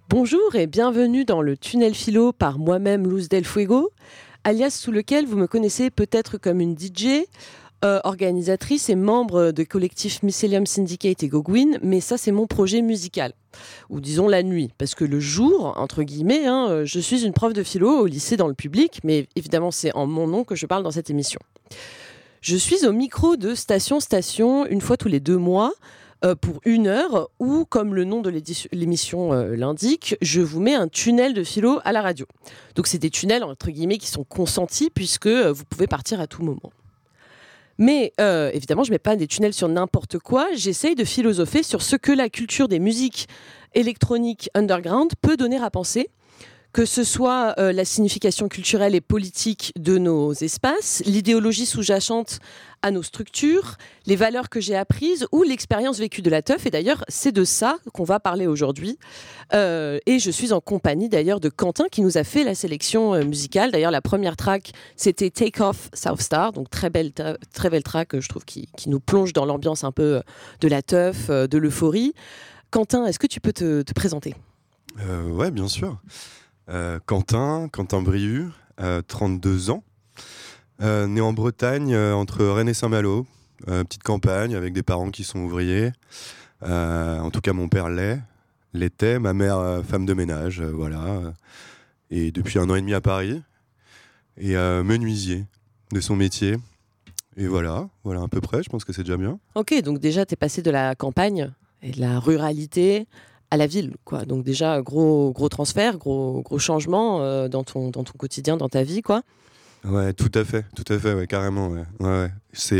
Bonjour et bienvenue dans le Tunnel Philo par moi-même Luz Del Fuego, alias sous lequel vous me connaissez peut-être comme une DJ, organisatrice et membre de collectif Mycelium Syndicate et Gogwin, mais ça c'est mon projet musical, ou disons la nuit, parce que le jour, entre guillemets, je suis une prof de philo au lycée dans le public, mais évidemment c'est en mon nom que je parle dans cette émission. Je suis au micro de Station Station une fois tous les 2 mois, pour 1 heure, où, comme le nom de l'émission l'indique, je vous mets un tunnel de philo à la radio. Donc c'est des tunnels, entre guillemets, qui sont consentis, puisque vous pouvez partir à tout moment. Mais évidemment, je ne mets pas des tunnels sur n'importe quoi, j'essaye de philosopher sur ce que la culture des musiques électroniques underground peut donner à penser, que ce soit la signification culturelle et politique de nos espaces, l'idéologie sous-jacente à nos structures, les valeurs que j'ai apprises ou l'expérience vécue de la teuf. Et d'ailleurs, c'est de ça qu'on va parler aujourd'hui. Et je suis en compagnie d'ailleurs de Quentin qui nous a fait la sélection musicale. D'ailleurs, la première track, c'était Take Off South Star, donc très belle track, je trouve, qui nous plonge dans l'ambiance un peu de la teuf, de l'euphorie. Quentin, est-ce que tu peux te présenter ? Ouais, bien sûr. Quentin Briu, 32 ans, né en Bretagne, entre Rennes et Saint-Malo, petite campagne avec des parents qui sont ouvriers. En tout cas, mon père l'était, ma mère femme de ménage, voilà. Et depuis 1 an et demi à Paris, et menuisier de son métier. Et voilà à peu près, je pense que c'est déjà bien. Ok, donc déjà, tu es passé de la campagne et de la ruralité à la ville, quoi. Donc déjà, gros transfert, gros changement dans ton quotidien, dans ta vie, quoi. Ouais, tout à fait, ouais, carrément. Ouais. C'est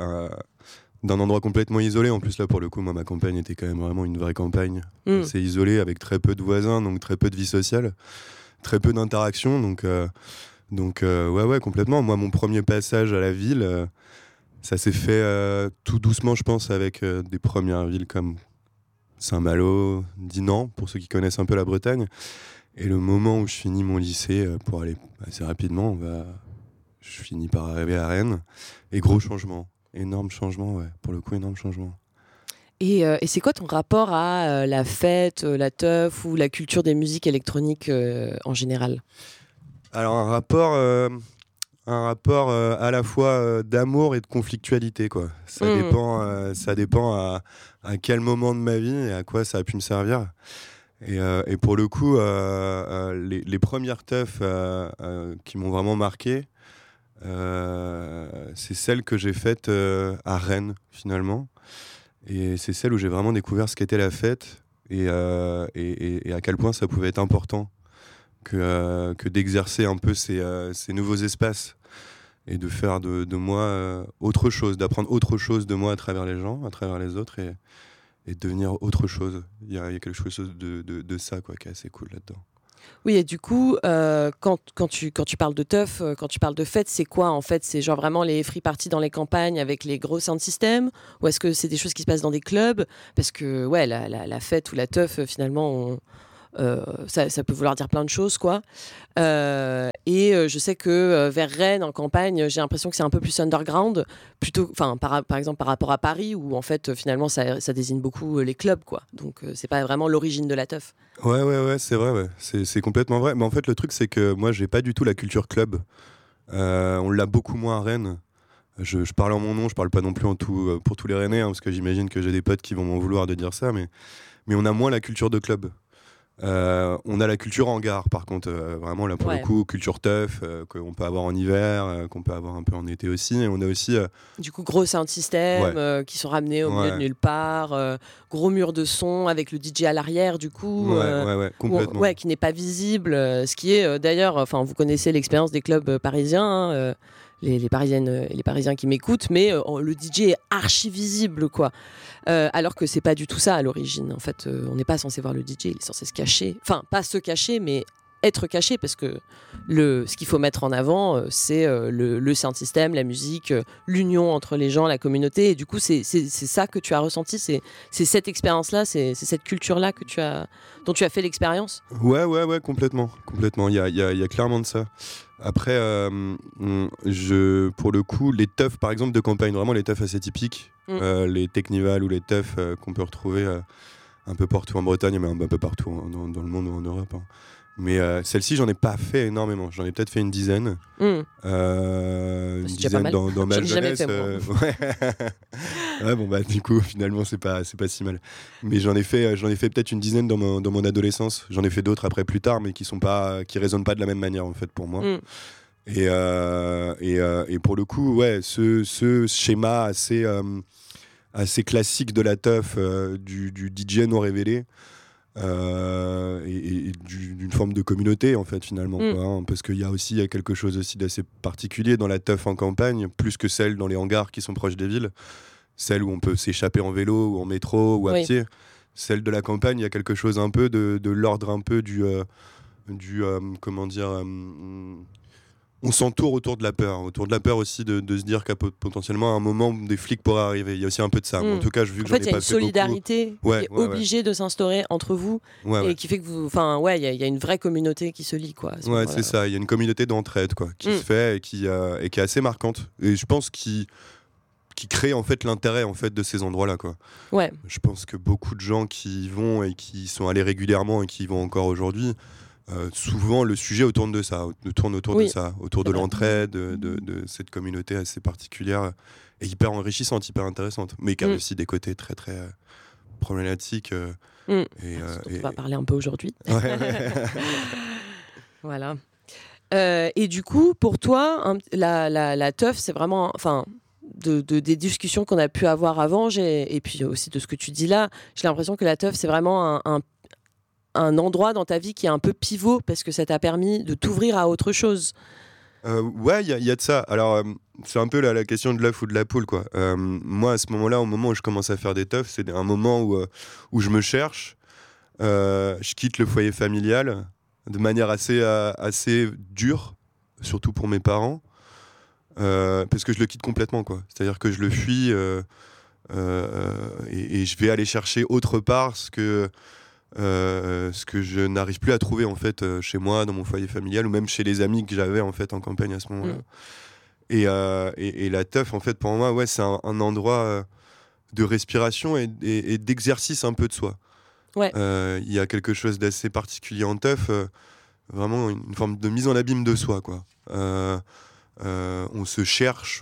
d'un endroit complètement isolé. En plus, là, pour le coup, moi, ma campagne était quand même vraiment une vraie campagne. C'est isolé, avec très peu de voisins, donc très peu de vie sociale, très peu d'interactions. Donc, ouais, complètement. Moi, mon premier passage à la ville, ça s'est fait tout doucement, je pense, avec des premières villes comme Saint-Malo, Dinan, pour ceux qui connaissent un peu la Bretagne. Et le moment où je finis mon lycée, pour aller assez rapidement, je finis par arriver à Rennes. Et gros changement, énorme changement, ouais, pour le coup, énorme changement. Et c'est quoi ton rapport à la fête, la teuf ou la culture des musiques électroniques en général ? Alors un rapport à la fois d'amour et de conflictualité, quoi. Ça dépend à quel moment de ma vie et à quoi ça a pu me servir. Et pour le coup, les premières teufs qui m'ont vraiment marqué, c'est celles que j'ai faites à Rennes, finalement. Et c'est celle où j'ai vraiment découvert ce qu'était la fête et à quel point ça pouvait être important que d'exercer un peu ces nouveaux espaces et de faire de moi autre chose, d'apprendre autre chose de moi à travers les gens, à travers les autres et de devenir autre chose. Il y a quelque chose de ça, quoi, qui est assez cool là-dedans. Oui, et du coup, quand tu parles de teuf, quand tu parles de fête, c'est quoi en fait ? C'est genre vraiment les free parties dans les campagnes avec les gros sound systems ? Ou est-ce que c'est des choses qui se passent dans des clubs ? Parce que ouais, la fête ou la teuf, finalement, ça peut vouloir dire plein de choses, quoi. Et je sais que vers Rennes, en campagne, j'ai l'impression que c'est un peu plus underground, plutôt, par exemple par rapport à Paris, où en fait, finalement, ça désigne beaucoup les clubs, quoi. Donc, c'est pas vraiment l'origine de la teuf. Ouais, c'est vrai, ouais. C'est complètement vrai. Mais en fait, le truc, c'est que moi, j'ai pas du tout la culture club. On l'a beaucoup moins à Rennes. Je parle en mon nom, je parle pas non plus pour tous les Rennais, parce que j'imagine que j'ai des potes qui vont m'en vouloir de dire ça, mais on a moins la culture de club. On a la culture en gare, par contre, vraiment là pour le coup, culture teuf, qu'on peut avoir en hiver, qu'on peut avoir un peu en été aussi. Et on a aussi. Du coup, gros sound system qui sont ramenés au milieu de nulle part, gros mur de son avec le DJ à l'arrière, du coup, complètement. Qui n'est pas visible. Ce qui est d'ailleurs, vous connaissez l'expérience des clubs parisiens. Les Parisiennes et les Parisiens qui m'écoutent, mais le DJ est archi visible, quoi. Alors que c'est pas du tout ça à l'origine. En fait, on n'est pas censé voir le DJ, il est censé se cacher. Enfin, pas se cacher, mais être caché, parce que ce qu'il faut mettre en avant, c'est le sound system, la musique, l'union entre les gens, la communauté. Et du coup, c'est ça que tu as ressenti, c'est cette expérience-là, c'est cette culture-là dont tu as fait l'expérience. Ouais, complètement. Il y a clairement de ça. Après, pour le coup, les teufs, par exemple, de campagne, vraiment les teufs assez typiques, les Technival ou les teufs qu'on peut retrouver un peu partout en Bretagne, mais un peu partout dans le monde ou en Europe. Hein. Mais celle-ci, j'en ai pas fait énormément. J'en ai peut-être fait une dizaine. Une dizaine dans ma jeunesse. Ouais, bon, bah, du coup, finalement, c'est pas si mal. Mais j'en ai fait peut-être une dizaine dans mon adolescence. J'en ai fait d'autres après plus tard, mais qui résonnent pas de la même manière, en fait, pour moi. Et pour le coup, ouais, ce schéma assez classique de la teuf, du DJ non révélé, et d'une forme de communauté en fait finalement quoi, hein, parce qu'il y a quelque chose aussi d'assez particulier dans la teuf en campagne, plus que celle dans les hangars qui sont proches des villes, celle où on peut s'échapper en vélo ou en métro ou à pied. Celle de la campagne, il y a quelque chose un peu de l'ordre un peu du comment dire, on s'entoure autour de la peur aussi de se dire qu'à potentiellement à un moment des flics pourraient arriver. Il y a aussi un peu de ça. En tout cas, vu que j'en ai pas fait beaucoup. En fait, il y a une solidarité qui est obligée de s'instaurer entre vous et qui fait que il y a une vraie communauté qui se lie quoi. Ouais, c'est ça. Il y a une communauté d'entraide quoi qui se fait et qui est assez marquante. Et je pense qui crée en fait l'intérêt en fait de ces endroits-là quoi. Ouais. Je pense que beaucoup de gens qui y vont et qui sont allés régulièrement et qui y vont encore aujourd'hui. Souvent le sujet tourne de ça, autour de l'entraide, de cette communauté assez particulière et hyper enrichissante, hyper intéressante, mais qui a aussi des côtés très très problématiques. On va parler un peu aujourd'hui. Voilà. Et du coup, pour toi, la teuf, c'est vraiment, enfin, des discussions qu'on a pu avoir avant, et puis aussi de ce que tu dis là, j'ai l'impression que la teuf, c'est vraiment un endroit dans ta vie qui est un peu pivot parce que ça t'a permis de t'ouvrir à autre chose. Ouais, il y a de ça. Alors, c'est un peu la question de l'œuf ou de la poule, quoi. Moi, à ce moment-là, au moment où je commence à faire des teufs, c'est un moment où je me cherche. Je quitte le foyer familial de manière assez dure, surtout pour mes parents, parce que je le quitte complètement, quoi. C'est-à-dire que je le fuis et je vais aller chercher autre part ce que je n'arrive plus à trouver en fait chez moi, dans mon foyer familial ou même chez les amis que j'avais en fait en campagne à ce moment-là. Et la teuf en fait pour moi, ouais, c'est un endroit de respiration et d'exercice un peu de soi. Ouais. Il y a quelque chose d'assez particulier en teuf, vraiment une forme de mise en abîme de soi, quoi. On se cherche,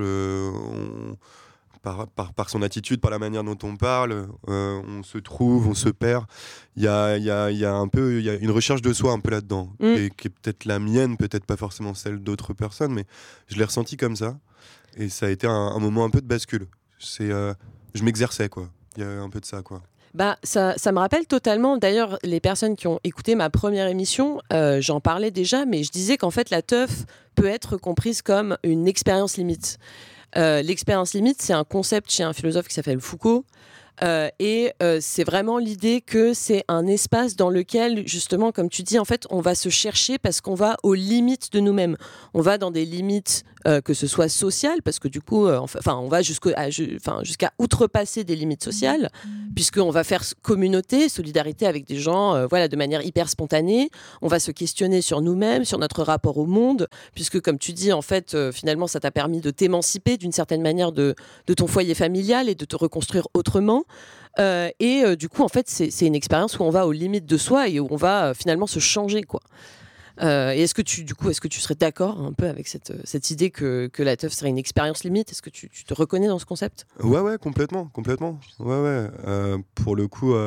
par son attitude, par la manière dont on parle, on se trouve, on se perd. Il y a une recherche de soi un peu là-dedans, et qui est peut-être la mienne, peut-être pas forcément celle d'autres personnes, mais je l'ai ressenti comme ça. Et ça a été un moment un peu de bascule. Je m'exerçais, quoi. Il y a un peu de ça, quoi. Bah, ça me rappelle totalement, d'ailleurs, les personnes qui ont écouté ma première émission, j'en parlais déjà, mais je disais qu'en fait, la teuf peut être comprise comme une expérience limite. L'expérience limite, c'est un concept chez un philosophe qui s'appelle Foucault. C'est vraiment l'idée que c'est un espace dans lequel, justement, comme tu dis, en fait, on va se chercher parce qu'on va aux limites de nous-mêmes. On va dans des limites, que ce soit sociales, parce que du coup, on va jusqu'à outrepasser des limites sociales, puisqu'on va faire communauté, solidarité avec des gens, de manière hyper spontanée. On va se questionner sur nous-mêmes, sur notre rapport au monde, puisque, comme tu dis, en fait, finalement, ça t'a permis de t'émanciper d'une certaine manière de ton foyer familial et de te reconstruire autrement. Du coup, en fait, c'est une expérience où on va aux limites de soi et où on va finalement se changer, quoi. Et est-ce que tu serais d'accord un peu avec cette idée que la teuf serait une expérience limite ? Est-ce que tu te reconnais dans ce concept ? Ouais, complètement. Ouais. Pour le coup,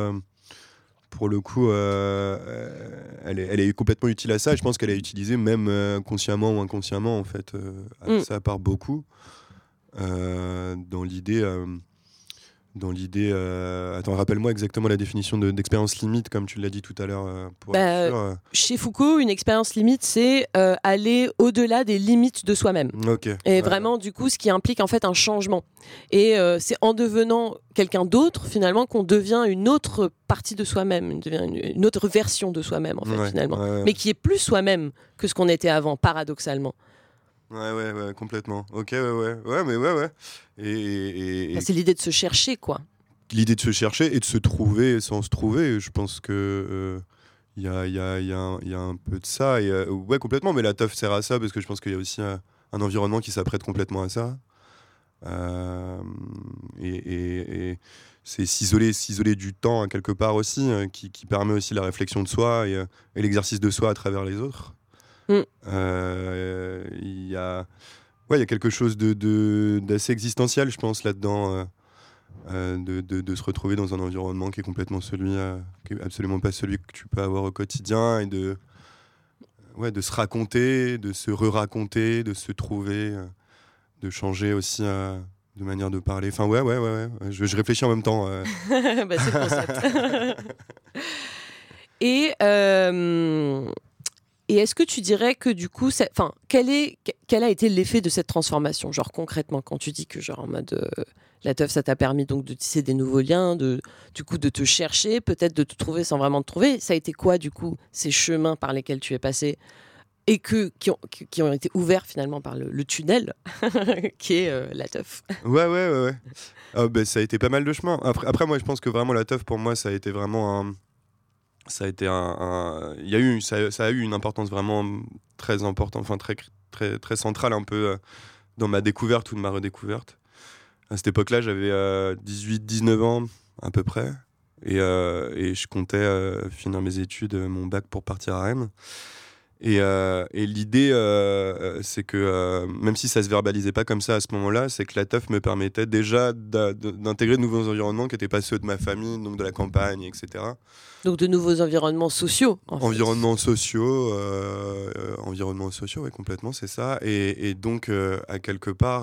elle est complètement utile à ça. Je pense qu'elle est utilisée même consciemment ou inconsciemment, en fait, ça part beaucoup dans l'idée. Attends, rappelle-moi exactement la définition d'expérience limite, comme tu l'as dit tout à l'heure. Chez Foucault, une expérience limite, c'est aller au-delà des limites de soi-même. Okay. Et vraiment, du coup, ce qui implique en fait un changement. Et c'est en devenant quelqu'un d'autre, finalement, qu'on devient une autre partie de soi-même, une autre version de soi-même, en fait, finalement. Mais qui est plus soi-même que ce qu'on était avant, paradoxalement. Ouais, complètement. Ok, ouais. C'est l'idée de se chercher, quoi. L'idée de se chercher et de se trouver sans se trouver. Je pense que il y a un peu de ça. Et, ouais, complètement. Mais la teuf sert à ça parce que je pense qu'il y a aussi un environnement qui s'apprête complètement à ça. Et c'est s'isoler du temps quelque part aussi, qui permet aussi la réflexion de soi et l'exercice de soi à travers les autres. Il y a quelque chose d'assez existentiel, je pense, là-dedans, de se retrouver dans un environnement qui est complètement qui est absolument pas celui que tu peux avoir au quotidien, et de se raconter, de se re-raconter, de se trouver, de changer aussi de manière de parler. Enfin, ouais. Je réfléchis en même temps. Bah, c'est le concept. Et est-ce que tu dirais que du coup, quel a été l'effet de cette transformation, genre concrètement, quand tu dis que genre en mode la teuf, ça t'a permis donc de tisser des nouveaux liens, du coup de te chercher, peut-être de te trouver sans vraiment te trouver. Ça a été quoi du coup ces chemins par lesquels tu es passé et qui ont été ouverts finalement par le tunnel qui est la teuf. Ouais. Ça a été pas mal de chemins. Après, moi, je pense que vraiment la teuf, pour moi, ça a été vraiment ça a eu une importance vraiment très importante, enfin très, très, très centrale un peu dans ma découverte ou de ma redécouverte. À cette époque-là, j'avais 18-19 ans à peu près, et je comptais finir mes études, mon bac, pour partir à Rennes. Et l'idée, c'est que même si ça se verbalisait pas comme ça à ce moment-là, c'est que la teuf me permettait déjà d'intégrer de nouveaux environnements qui n'étaient pas ceux de ma famille, donc de la campagne, etc. Donc de nouveaux environnements sociaux. Environnements sociaux, oui, complètement, c'est ça. Et donc, à quelque part,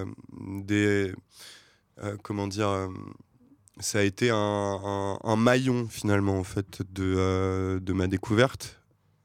ça a été un maillon finalement en fait de ma découverte.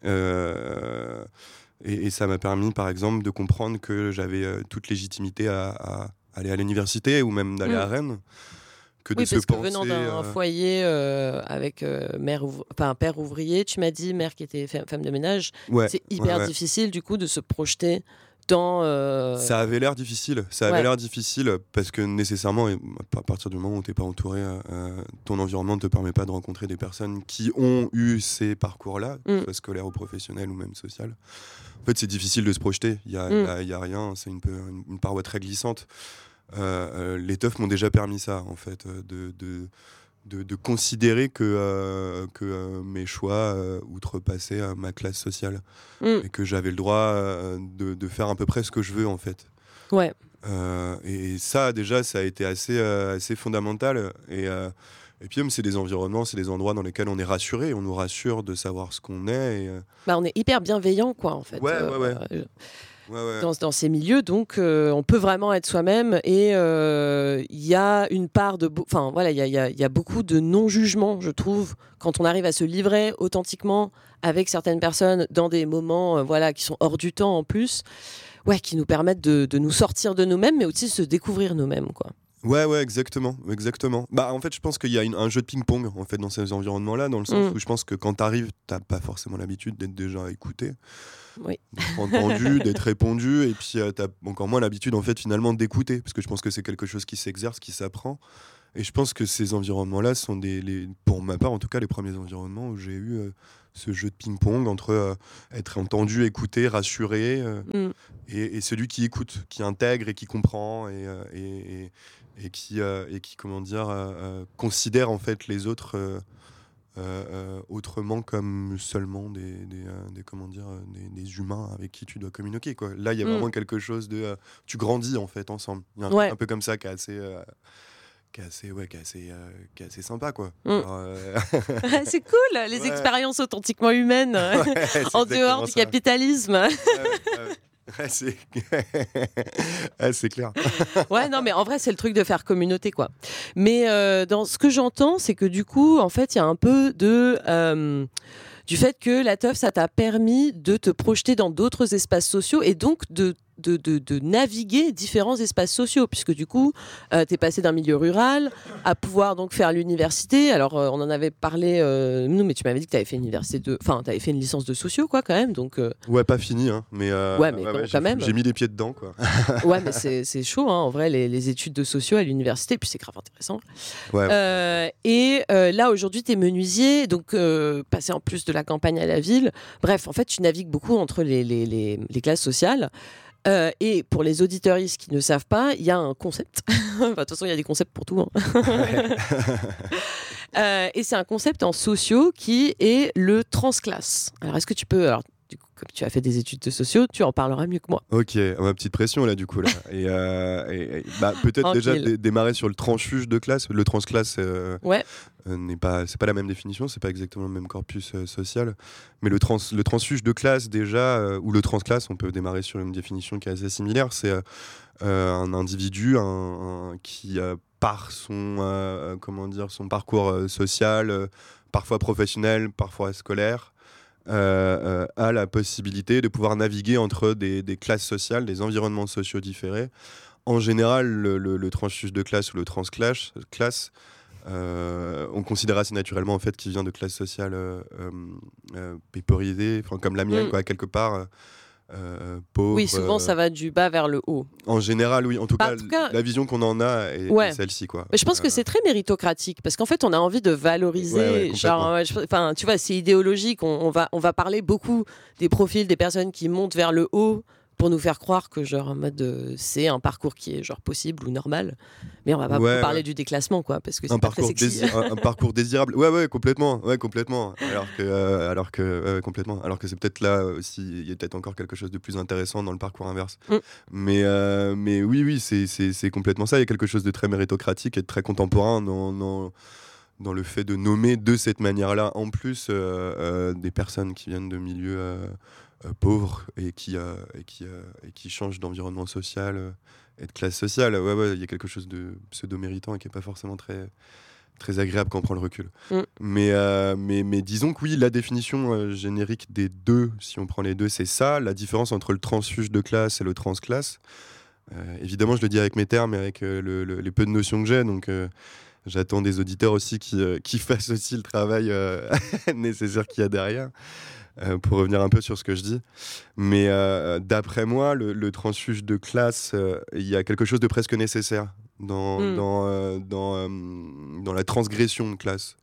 Et ça m'a permis, par exemple, de comprendre que j'avais toute légitimité à aller à l'université ou même d'aller à Rennes. Parce que venant d'un foyer avec père ouvrier, tu m'as dit, mère qui était femme de ménage, c'est hyper difficile du coup de se projeter dans... Ça avait l'air difficile, parce que nécessairement, à partir du moment où tu n'es pas entouré, ton environnement ne te permet pas de rencontrer des personnes qui ont eu ces parcours-là, que ce soit scolaire ou professionnel ou même social. En fait, c'est difficile de se projeter, il y a rien, c'est une paroi très glissante. Les teufs m'ont déjà permis ça, en fait, de considérer que mes choix outrepassaient ma classe sociale, et que j'avais le droit de faire à peu près ce que je veux, en fait. Ouais. Et ça, déjà, ça a été assez fondamental. Et puis même, c'est des environnements, c'est des endroits dans lesquels on est rassuré, on nous rassure de savoir ce qu'on est. On est hyper bienveillant, quoi, en fait. Ouais. Dans ces milieux, donc on peut vraiment être soi-même, et il y a une part de... il y a beaucoup de non-jugement, je trouve, quand on arrive à se livrer authentiquement avec certaines personnes dans des moments qui sont hors du temps en plus, qui nous permettent de nous sortir de nous-mêmes, mais aussi de se découvrir nous-mêmes, quoi. Ouais, exactement. En fait, je pense qu'il y a un jeu de ping-pong en fait dans ces environnements-là, dans le sens où je pense que quand t'arrives, t'as pas forcément l'habitude d'être déjà écouté, d'être entendu, d'être répondu, et puis t'as encore moins l'habitude en fait finalement d'écouter, parce que je pense que c'est quelque chose qui s'exerce, qui s'apprend. Et je pense que ces environnements-là sont pour ma part en tout cas, les premiers environnements où j'ai eu ce jeu de ping-pong entre être entendu, écouté, rassuré, et celui qui écoute, qui intègre et qui comprend, et qui considère en fait les autres autrement, comme seulement des humains avec qui tu dois communiquer, quoi. Là, il y a vraiment quelque chose de tu grandis en fait ensemble. Il y a un truc un peu comme ça qui est assez sympa, quoi. Alors, c'est cool, les expériences authentiquement humaines en dehors du capitalisme. C'est clair. Mais en vrai, c'est le truc de faire communauté, quoi. Mais dans ce que j'entends, c'est que du coup, en fait, il y a un peu du fait que la teuf, ça t'a permis de te projeter dans d'autres espaces sociaux, et donc de naviguer différents espaces sociaux, puisque du coup t'es passé d'un milieu rural à pouvoir donc faire l'université. Alors on en avait parlé nous, mais tu m'avais dit que t'avais fait t'avais fait une licence de sociaux, quoi, quand même, donc pas fini, hein, mais quand même j'ai mis les pieds dedans, quoi. Mais c'est chaud, hein, en vrai, les études de sociaux à l'université, puis c'est grave intéressant. Et là aujourd'hui t'es menuisier, donc passé en plus de la campagne à la ville, bref, en fait tu navigues beaucoup entre les classes sociales. Et pour les auditeuristes qui ne savent pas, il y a un concept. De toute façon, il y a des concepts pour tout. Et c'est un concept en sociaux qui est le transclasse. Alors, est-ce que tu peux... Alors, du coup, comme tu as fait des études de sociaux, tu en parleras mieux que moi. Ok, ma petite pression là du coup là. Et peut-être déjà démarrer sur le transfuge de classe. Le transclasse c'est pas la même définition, c'est pas exactement le même corpus social. Mais le transfuge de classe déjà, ou le transclasse, on peut démarrer sur une définition qui est assez similaire. C'est un individu qui par son parcours social, parfois professionnel, parfois scolaire, a la possibilité de pouvoir naviguer entre des classes sociales, des environnements sociaux différés. En général, le transfuge de classe ou le transclasse, on considère assez naturellement en fait qu'il vient de classes sociales pépeurisées, comme la mienne, quoi, quelque part. Pauvre, oui, souvent ça va du bas vers le haut. En général, oui. En tout cas, la vision qu'on en a est celle-ci, quoi. Mais je pense que c'est très méritocratique parce qu'en fait, on a envie de valoriser. Tu vois, c'est idéologique. On va parler beaucoup des profils des personnes qui montent vers le haut pour nous faire croire que en mode c'est un parcours qui est possible ou normal, mais on va pas beaucoup parler du déclassement, quoi, parce que c'est pas très sexy. Un parcours désirable, complètement, alors que c'est peut-être là aussi, il y a peut-être encore quelque chose de plus intéressant dans le parcours inverse. Mais oui, c'est complètement ça. Il y a quelque chose de très méritocratique et de très contemporain dans le fait de nommer de cette manière-là, en plus des personnes qui viennent de milieux pauvres et qui changent d'environnement social et de classe sociale. Il y a quelque chose de pseudo-méritant et qui n'est pas forcément très, très agréable quand on prend le recul. Mais disons que oui, la définition générique des deux, si on prend les deux, c'est ça. La différence entre le transfuge de classe et le transclasse. Évidemment, je le dis avec mes termes et avec les peu de notions que j'ai, donc... J'attends des auditeurs aussi qui fassent aussi le travail nécessaire qu'il y a derrière, pour revenir un peu sur ce que je dis. Mais d'après moi, le transfuge de classe, il y a quelque chose de presque nécessaire dans la transgression de classe.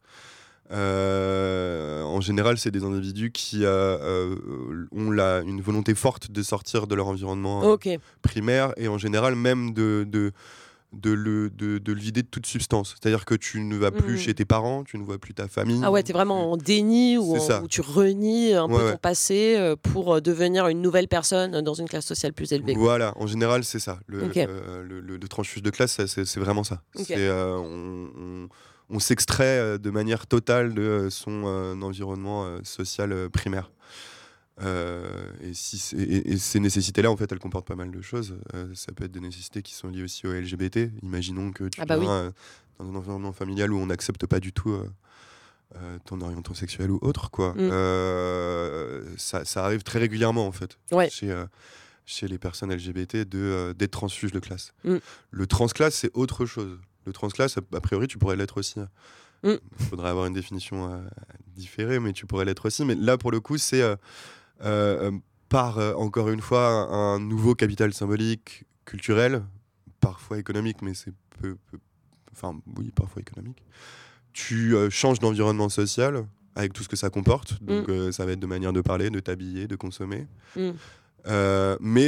En général, c'est des individus qui ont une volonté forte de sortir de leur environnement primaire, et en général même de le vider de toute substance. C'est-à-dire que tu ne vas plus chez tes parents, tu ne vois plus ta famille. Ah ouais, t'es vraiment en déni où tu renies un peu ton passé pour devenir une nouvelle personne dans une classe sociale plus élevée. Voilà, en général, c'est ça. Le transfuge de classe, c'est vraiment ça. On s'extrait de manière totale de son environnement social primaire. Et ces nécessités-là, en fait, elles comportent pas mal de choses. Ça peut être des nécessités qui sont liées aussi au LGBT. Imaginons que tu viens dans un environnement familial où on n'accepte pas du tout ton orientation sexuelle ou autre, quoi. Ça arrive très régulièrement, en fait, chez les personnes LGBT d'être transfuges de classe. Le transclasse, c'est autre chose. Le transclasse, a priori, tu pourrais l'être aussi. Il faudrait avoir une définition différée, mais tu pourrais l'être aussi. Mais là, pour le coup, c'est par, encore une fois, un nouveau capital symbolique, culturel, parfois économique, mais c'est parfois économique. Tu changes d'environnement social avec tout ce que ça comporte. Donc, ça va être de manière de parler, de t'habiller, de consommer. Mais